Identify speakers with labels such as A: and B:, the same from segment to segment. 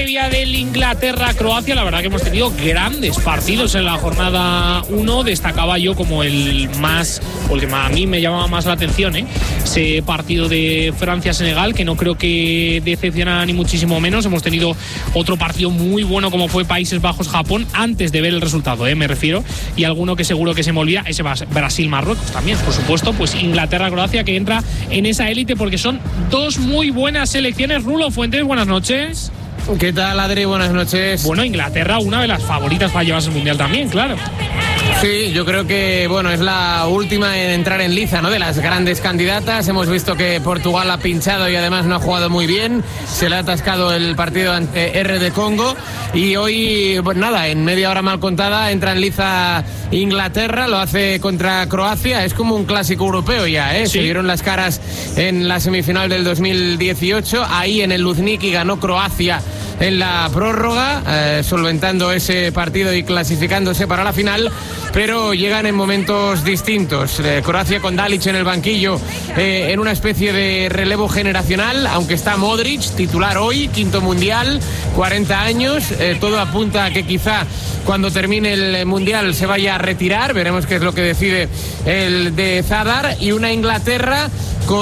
A: previa del Inglaterra-Croacia, la verdad que hemos tenido grandes partidos en la jornada 1. Destacaba yo como el más, o el que a mí me llamaba más la atención, ese partido de Francia-Senegal, que no creo que decepcionara ni muchísimo menos. Hemos tenido otro partido muy bueno como fue Países Bajos-Japón, antes de ver el resultado, me refiero, y alguno que seguro que se me olvida, ese Brasil-Marruecos también, por supuesto. Pues Inglaterra-Croacia, que entra en esa élite porque son dos muy buenas selecciones. Rulo Fuentes, buenas noches.
B: ¿Qué tal, Adri? Buenas noches.
A: Bueno, Inglaterra, una de las favoritas para llevarse el Mundial también, claro.
B: Sí, yo creo que bueno, es la última en entrar en liza, ¿no?, de las grandes candidatas. Hemos visto que Portugal ha pinchado y además no ha jugado muy bien. Se le ha atascado el partido ante RD Congo. Y hoy, pues nada, en media hora mal contada entra en liza Inglaterra, lo hace contra Croacia. Es como un clásico europeo ya, ¿eh? Sí. Se vieron las caras en la semifinal del 2018. Ahí en el Luzhniki ganó Croacia en la prórroga, solventando ese partido y clasificándose para la final, pero llegan en momentos distintos. Croacia con Dalic en el banquillo, en una especie de relevo generacional, aunque está Modric, titular hoy, quinto mundial, 40 años, todo apunta a que quizá cuando termine el mundial se vaya a retirar. Veremos qué es lo que decide el de Zadar. Y una Inglaterra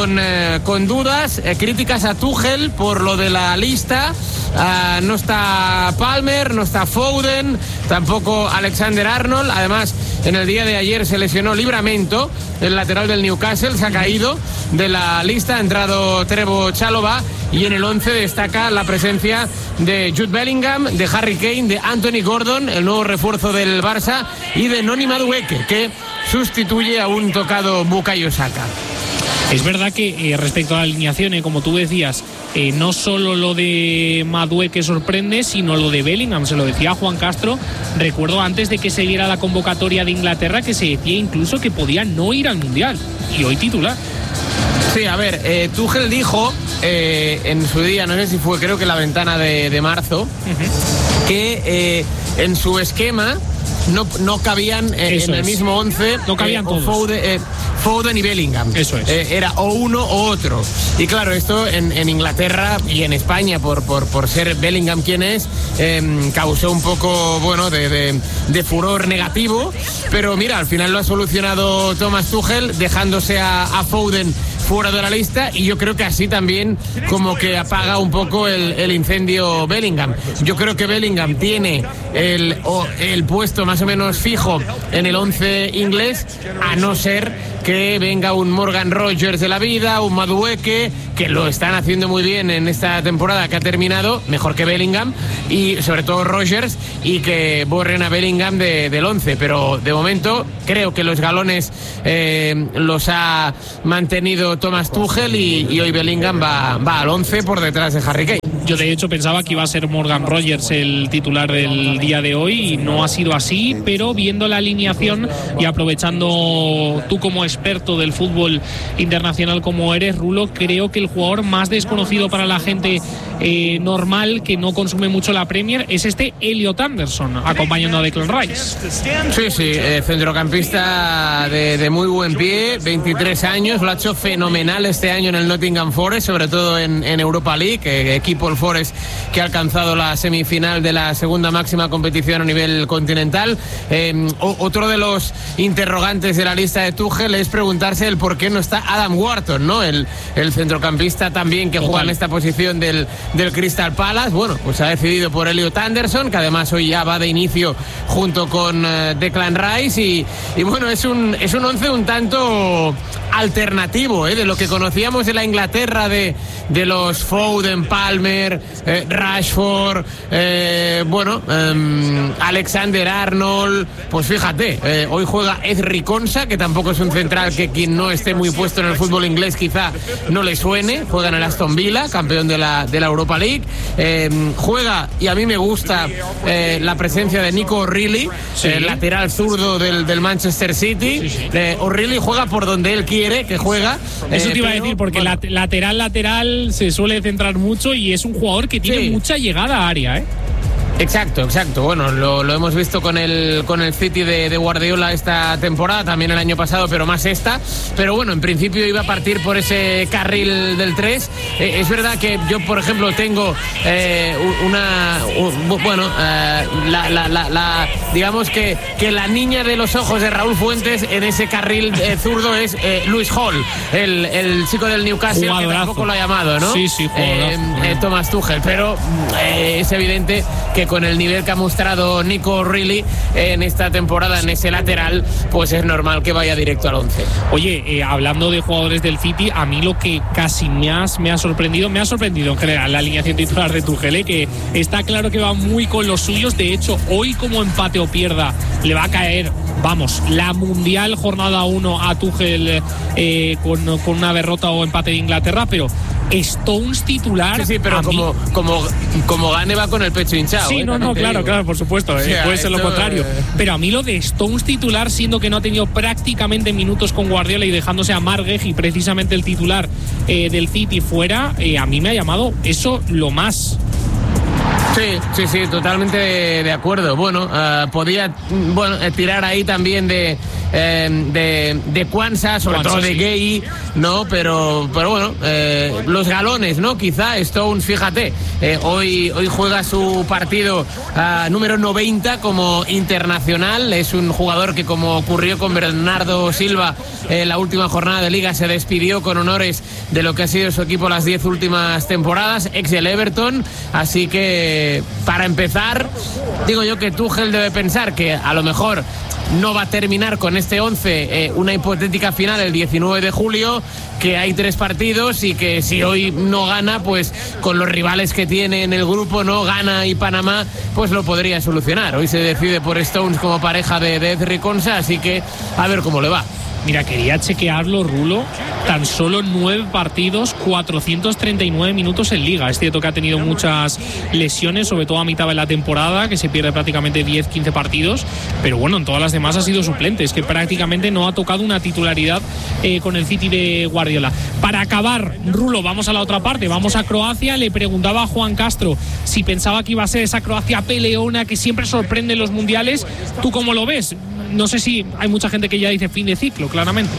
B: con dudas, críticas a Tuchel por lo de la lista. No está Palmer, no está Foden, tampoco Alexander-Arnold. Además, en el día de ayer se lesionó Livramento, el lateral del Newcastle, se ha caído de la lista. Ha entrado Trevoh Chalobah, y en el 11 destaca la presencia de Jude Bellingham, de Harry Kane, de Anthony Gordon, el nuevo refuerzo del Barça, y de Noni Madueke, que sustituye a un tocado Bukayo Saka.
A: Es verdad que respecto a la alineación, como tú decías, no solo lo de Madueke sorprende, sino lo de Bellingham. Se lo decía Juan Castro, recuerdo antes de que se viera la convocatoria de Inglaterra, que se decía incluso que podía no ir al Mundial, y hoy titular.
B: Sí, a ver, Tuchel dijo en su día, no sé si fue, creo que la ventana de marzo, que en su esquema no cabían en el mismo 11,
A: no cabían todos.
B: Foden y Bellingham.
A: Eso es.
B: Era o uno o otro. Y claro, esto en Inglaterra y en España, por ser Bellingham quien es, causó un poco, bueno, de furor negativo. Pero mira, al final lo ha solucionado Thomas Tuchel, dejándose a Foden fuera de la lista, y yo creo que así también como que apaga un poco el incendio Bellingham. Yo creo que Bellingham tiene el puesto más o menos fijo en el 11 inglés, a no ser que venga un Morgan Rogers de la vida, un Madueke, que lo están haciendo muy bien en esta temporada que ha terminado, mejor que Bellingham, y sobre todo Rogers, y que borren a Bellingham del 11. Pero de momento creo que los galones los ha mantenido Thomas Tuchel, y hoy Bellingham va al 11 por detrás de Harry Kane.
A: Yo de hecho pensaba que iba a ser Morgan Rogers el titular del día de hoy, y no ha sido así, pero viendo la alineación y aprovechando tú como experto del fútbol internacional como eres, Rulo, creo que el jugador más desconocido para la gente normal, que no consume mucho la Premier, es este Elliot Anderson, acompañando a Declan Rice.
B: Sí, centrocampista de muy buen pie, 23 años, lo ha hecho fenomenal este año en el Nottingham Forest, sobre todo en Europa League, equipo el Forest que ha alcanzado la semifinal de la segunda máxima competición a nivel continental. Otro de los interrogantes de la lista de Tuchel es preguntarse el por qué no está Adam Wharton, ¿no? El centrocampista también que juega en esta posición del Crystal Palace. Bueno, pues ha decidido por Elliot Anderson, que además hoy ya va de inicio junto con Declan Rice, y bueno, es un 11 un tanto alternativo, de lo que conocíamos de la Inglaterra de los Foden, Palmer, Rashford, Alexander-Arnold. Pues fíjate, hoy juega Ezri Konsa, que tampoco es un central que quien no esté muy puesto en el fútbol inglés quizá no le suene. Juega en el Aston Villa, campeón de la Europa League. Juega, y a mí me gusta la presencia de Nico O'Reilly, lateral zurdo del Manchester City. O'Reilly juega por donde él quiere que juega.
A: Eso te iba a decir, porque lateral se suele centrar mucho, y es un jugador que tiene mucha llegada a área,
B: Exacto. Bueno, lo hemos visto con el City de Guardiola esta temporada, también el año pasado, pero más esta. Pero bueno, en principio iba a partir por ese carril del 3. Es verdad que yo, por ejemplo, tengo digamos que la niña de los ojos de Raúl Fuentes en ese carril zurdo es Luis Hall, el chico del Newcastle,
A: jugadorazo,
B: que tampoco lo ha llamado, ¿no?
A: Sí,
B: Thomas Tuchel, pero es evidente que con el nivel que ha mostrado Nico Reilly en esta temporada en ese lateral, pues es normal que vaya directo al 11.
A: Oye, hablando de jugadores del City, a mí lo que casi me ha sorprendido en general la alineación titular de Tuchel, que está claro que va muy con los suyos. De hecho, hoy, como empate o pierda, le va a caer, la Mundial jornada 1 a Tuchel con una derrota o empate de Inglaterra, pero Stones titular.
B: Sí, pero como gane va con el pecho hinchado.
A: Sí, claro, por supuesto, o sea, puede ser lo contrario. Pero a mí lo de Stones titular, siendo que no ha tenido prácticamente minutos con Guardiola y dejándose a Marc Guehi, precisamente el titular del City, fuera, a mí me ha llamado eso lo más.
B: Sí, totalmente de acuerdo. Bueno, podía tirar ahí también de Kwanzaa, sobre todo de Guehi, ¿no? Pero bueno, los galones, ¿no? Quizá Stones, fíjate, hoy juega su partido número 90 como internacional. Es un jugador que, como ocurrió con Bernardo Silva en la última jornada de Liga, se despidió con honores de lo que ha sido su equipo las 10 últimas temporadas, ex del Everton. Así que, para empezar, digo yo que Tuchel debe pensar que a lo mejor no va a terminar con este 11 una hipotética final el 19 de julio, que hay 3 partidos y que si hoy no gana, pues con los rivales que tiene en el grupo, ¿no? Ghana y Panamá, pues lo podría solucionar. Hoy se decide por Stones como pareja de Ezri Konsa, así que a ver cómo le va.
A: Mira, quería chequearlo, Rulo. Tan solo 9 partidos, 439 minutos en Liga. Es cierto que ha tenido muchas lesiones, sobre todo a mitad de la temporada, que se pierde prácticamente 10-15 partidos. Pero bueno, en todas las demás ha sido suplente. Es que prácticamente no ha tocado una titularidad con el City de Guardiola. Para acabar, Rulo, vamos a la otra parte. Vamos a Croacia. Le preguntaba a Juan Castro si pensaba que iba a ser esa Croacia peleona que siempre sorprende en los mundiales. ¿Tú cómo lo ves? No sé si hay mucha gente que ya dice fin de ciclo, claramente.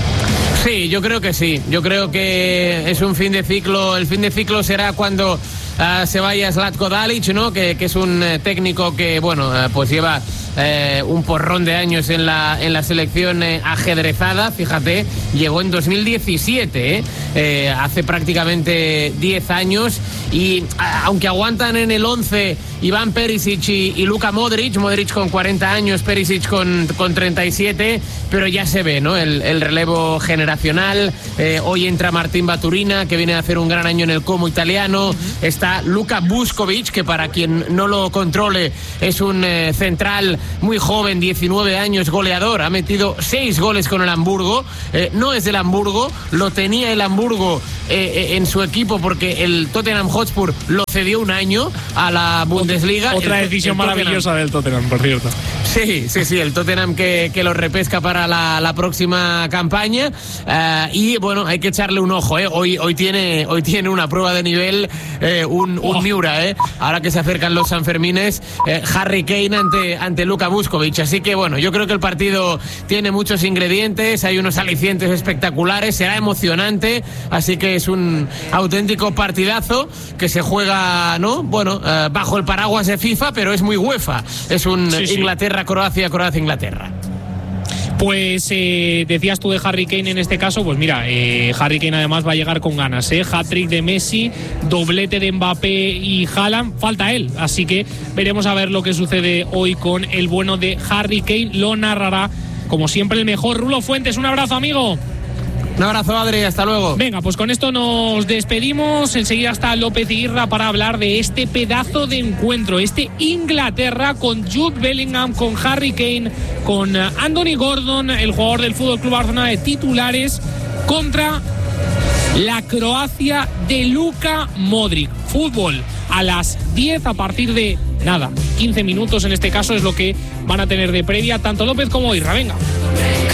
B: Sí, yo creo que sí. Yo creo que es un fin de ciclo. El fin de ciclo será cuando se vaya Zlatko Dalic, ¿no? Que es un técnico que, pues lleva un porrón de años en la selección ajedrezada. Fíjate, llegó en 2017, hace prácticamente 10 años. Y aunque aguantan en el 11 Iván Perisic y Luka Modric con 40 años, Perisic con 37, pero ya se ve, ¿no? El relevo generacional. Hoy entra Martín Baturina, que viene a hacer un gran año en el Como italiano. Está Luka Vuskovic, que para quien no lo controle es un central muy joven, 19 años, goleador. Ha metido 6 goles con el Hamburgo. No es del Hamburgo, lo tenía el Hamburgo en su equipo porque el Tottenham Hotspur lo cedió un año a la Bundesliga.
A: Otra decisión maravillosa del Tottenham, por cierto.
B: Sí, el Tottenham que lo repesca para la próxima campaña. Y bueno, hay que echarle un ojo, Hoy tiene una prueba de nivel, un Miura, ahora que se acercan los Sanfermines, Harry Kane ante Luka Vuskovic. Así que bueno, yo creo que el partido tiene muchos ingredientes, hay unos alicientes espectaculares, será emocionante, así que es un auténtico partidazo que se juega, ¿no? Bajo el paraguas de FIFA, pero es muy UEFA. Es un Inglaterra-Croacia, Croacia-Inglaterra.
A: Pues decías tú de Harry Kane en este caso, pues mira, Harry Kane además va a llegar con ganas, hat-trick de Messi, doblete de Mbappé y Haaland, falta él, así que veremos a ver lo que sucede hoy con el bueno de Harry Kane. Lo narrará, como siempre, el mejor Rulo Fuentes. Un abrazo, amigo.
B: Un abrazo, Adri, hasta luego.
A: Venga, pues con esto nos despedimos. Enseguida está López Irra para hablar de este pedazo de encuentro, este Inglaterra con Jude Bellingham, con Harry Kane, con Anthony Gordon, el jugador del FC Barcelona de titulares, contra la Croacia de Luka Modric. Fútbol a las 10 a partir de 15 minutos en este caso es lo que van a tener de previa tanto López como Irra. Venga.